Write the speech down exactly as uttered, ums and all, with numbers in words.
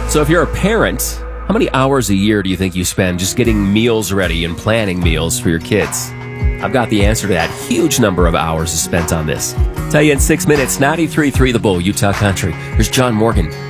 So if you're a parent, how many hours a year do you think you spend just getting meals ready and planning meals for your kids? I've got the answer to that. Huge number of hours is spent on this. Tell you in six minutes, ninety-three point three The Bull, Utah Country. Here's John Morgan.